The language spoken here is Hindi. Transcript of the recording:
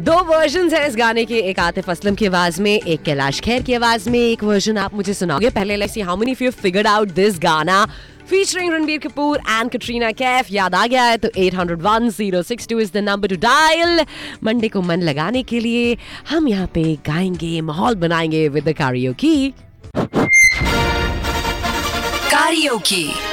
दो वर्जन है इस गाने के, एक आतिफ असलम की आवाज में, एक कैलाश खेर की आवाज में। एक वर्जन आप मुझे सुनाओगे। पहले let's see how many of you figured out this गाना featuring रणबीर कपूर एंड कटरीना कैफ। याद आ गया है तो 801-062 is the number to dial। Monday को मन लगाने के लिए हम यहाँ पे गाएंगे, माहौल बनाएंगे with the karaoke। Karaoke